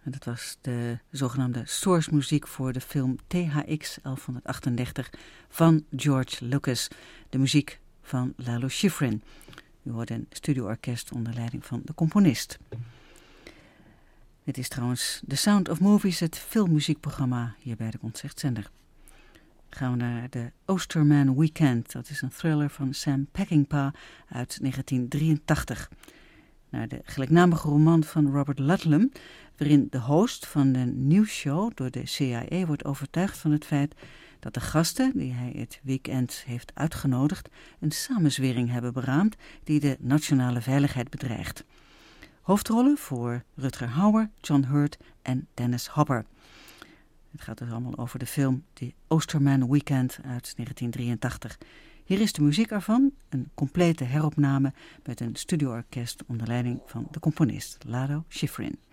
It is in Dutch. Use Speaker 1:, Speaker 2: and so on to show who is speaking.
Speaker 1: En dat was de zogenaamde source muziek voor de film THX 1138 van George Lucas. De muziek van Lalo Schifrin. U hoorde een studioorkest onder leiding van de componist. Dit is trouwens The Sound of Movies, het filmmuziekprogramma hier bij de Concertzender. Gaan we naar de Oosterman Weekend. Dat is een thriller van Sam Peckinpah uit 1983. Naar de gelijknamige roman van Robert Ludlum, waarin de host van de nieuwsshow door de CIA wordt overtuigd van het feit dat de gasten die hij het weekend heeft uitgenodigd een samenzwering hebben beraamd die de nationale veiligheid bedreigt. Hoofdrollen voor Rutger Hauer, John Hurt en Dennis Hopper. Het gaat dus allemaal over de film The Oosterman Weekend uit 1983. Hier is de muziek ervan, een complete heropname met een studioorkest onder leiding van de componist Lalo Schifrin.